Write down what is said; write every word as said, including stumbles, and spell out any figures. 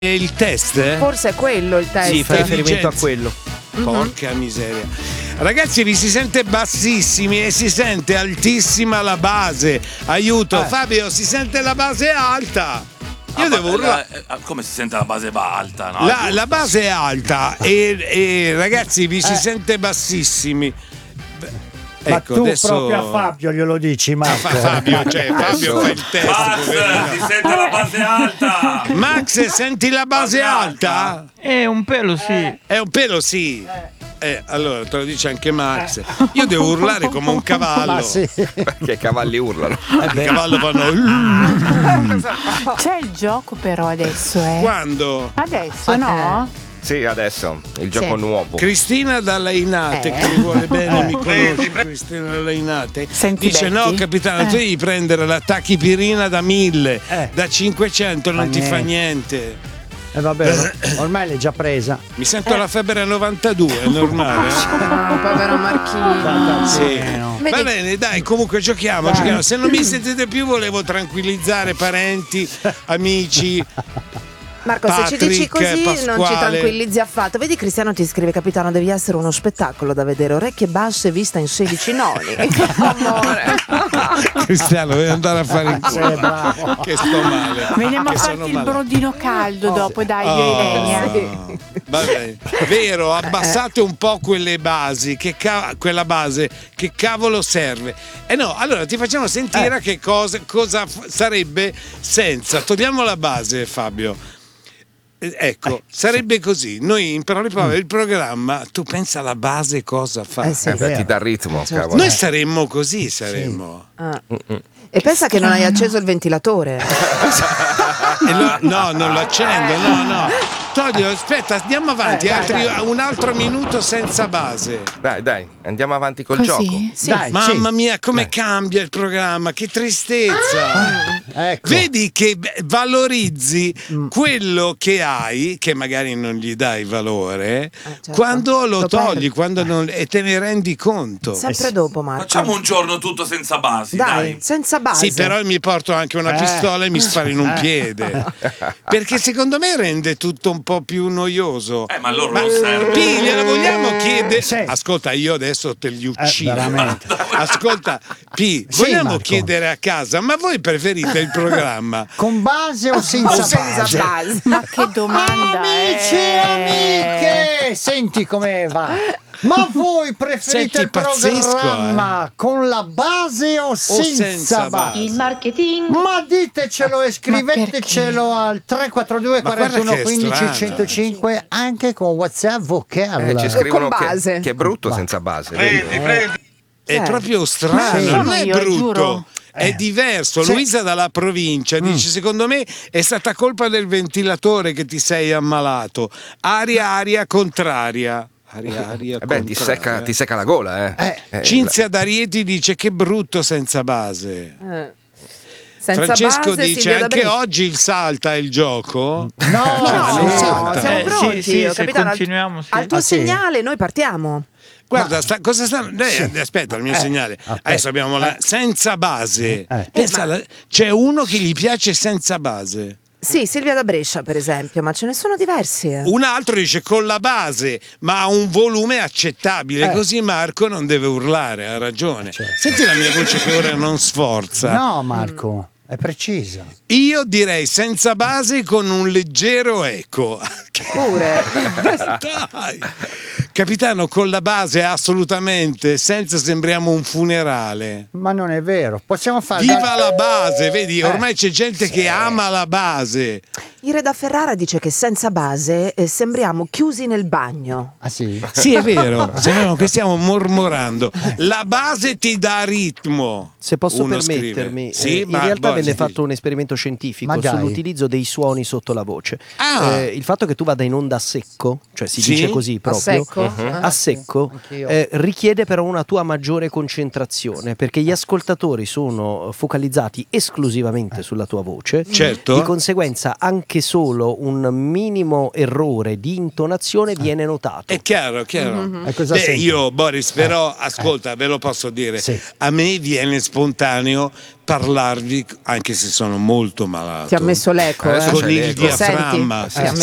il test? Eh? Forse è quello il test. Sì, fa riferimento a quello. Porca mm-hmm. miseria. Ragazzi, vi si sente bassissimi e si sente altissima la base. Aiuto, eh. Fabio, si sente la base alta. Io ah, devo urlare. La, come si sente la base alta? No? La, la base è alta e, e ragazzi, vi si eh. sente bassissimi. Ma ecco, tu adesso... proprio a Fabio glielo dici, Marco. Fabio, cioè Fabio fa il test. Max, si sente la base alta. Max, senti la base, base alta? alta? È un pelo sì. È un pelo sì. Eh, allora te lo dice anche Max. Io devo urlare come un cavallo. Ma sì. Perché i cavalli urlano. Eh I cavalli fanno. C'è il gioco però adesso, eh. Quando? Adesso, no? Sì, adesso il gioco sì. nuovo. Cristina Dall'Ainate, eh. che mi vuole bene, mi conosce. Cristina Dall'Ainate dice: Betty? No, capitano, eh. tu devi prendere la tachipirina da mille, eh. da cinquecento non fa ti niente. fa niente. E eh vabbè, ormai l'hai già presa. Mi sento eh. la febbre a novantadue, è normale. No, povero Marchino. Sì. Va bene, dai, comunque giochiamo, giochiamo. Se non mi sentite più, volevo tranquillizzare parenti, amici. Marco, Patrick, se ci dici così Pasquale. non ci tranquillizzi affatto. Vedi, Cristiano ti scrive: capitano, devi essere uno spettacolo da vedere, orecchie basse vista in sedici noni. Amore. Cristiano, devi andare a fare il culo. Che sto male. Veniamo che a farti il male. brodino caldo oh. dopo, dai, io oh. e Ilenia. Va bene. Vero, abbassate un po' quelle basi, che ca- quella base, che cavolo serve? Eh no, allora ti facciamo sentire eh. che cosa, cosa f- sarebbe senza. Togliamo la base, Fabio. Ecco, eh, sarebbe sì. così. Noi in parole povere, il programma, tu pensa alla base cosa fa? Eh sì, eh beh, ti dà ritmo, certo. Noi saremmo così, saremmo. Sì. Ah. E pensa che non hai acceso il ventilatore. e lo, no, non lo accendo, no, no. Toglio, aspetta, andiamo avanti, eh, altri, dai, dai. un altro minuto senza base. Dai, dai, andiamo avanti col Così? gioco. Sì. Dai, Mamma sì. mia, come dai. cambia il programma, che tristezza. Ah, ecco. Vedi che valorizzi mm. quello che hai, che magari non gli dai valore, eh, certo. quando lo, lo togli, perdi. quando non, e te ne rendi conto. Sempre eh, dopo, Marco. Facciamo un giorno tutto senza basi, dai. Dai, senza base. Sì, però mi porto anche una eh. pistola e mi sparo in un piede. Perché secondo me rende tutto un po' più noioso. Eh, ma loro non serve. P, gliela vogliamo chiedere? Sì. Ascolta, io adesso te li uccido. Eh, Ascolta, P, sì, vogliamo Marco. chiedere a casa, ma voi preferite il programma con base o senza, o senza base? base? Ma che domanda! Amici e amiche, senti come va. Ma voi preferite Senti, il pazzesco, programma eh. con la base o, o senza, senza base? Il marketing. Ma ditecelo e scrivetecelo al tre quattro due quarantuno quindici centocinque anche con WhatsApp vocale. Eh, ci scrivono con che, base. che è brutto Va. senza base. Prendi, prendi. È Certo. proprio strano, sì. non è io, brutto. giuro. È Eh. diverso. Sì. Luisa dalla provincia Mm. dice: secondo me è stata colpa del ventilatore che ti sei ammalato. Aria, aria contraria. Aria, aria Eh beh, ti secca, ti secca la gola, eh. Eh. Eh, Cinzia D'Arieti dice: che brutto senza base. Eh. Senza Francesco base, dice: Silvia anche D'Abreu. oggi il salta è il gioco? No, No, non no, salta. siamo Eh, pronti, sì, sì, ho se capito, continuiamo, al, sì. al tuo Ah, sì? segnale noi partiamo. Guarda, sta, cosa sta. Lei, Sì. aspetta il mio Eh, segnale. aspetta. Adesso abbiamo la senza base. Eh. Pensa alla- c'è uno che gli piace senza base. Sì, Silvia da Brescia per esempio, ma ce ne sono diversi. Eh. Un altro dice con la base, ma a un volume accettabile, Eh. così Marco non deve urlare, ha ragione. Certo. Senti la mia voce che ora non sforza. No, Marco, è precisa. Io direi senza base con un leggero eco. Pure. Dai. Capitano, con la base assolutamente, senza sembriamo un funerale. Ma non è vero. Possiamo fare. Viva la base, vedi, Eh. ormai c'è gente che ama la base. Ire da Ferrara dice che senza base eh, sembriamo chiusi nel bagno. Ah sì? Sì, è vero, sembriamo che stiamo mormorando. La base ti dà ritmo. Se posso Uno permettermi, scrive. Sì, eh, in ma- realtà boh, venne sì. fatto un esperimento scientifico Ma dai. sull'utilizzo dei suoni sotto la voce. Ah. Eh, il fatto che tu vada in onda a secco, cioè si Sì? dice così proprio, secco? a secco eh, richiede però una tua maggiore concentrazione, perché gli ascoltatori sono focalizzati esclusivamente sulla tua voce. Certo. Di conseguenza anche solo un minimo errore di intonazione viene notato. È chiaro, chiaro. Mm-hmm. E cosa Beh, senti? io, Boris, però, Eh, ascolta, ve lo posso dire, Sì. a me viene spontaneo parlarvi, anche se sono molto malato. Ti ha messo l'eco, Adesso eh. con c'è il l'eco. diaframma. Senti? Ti ha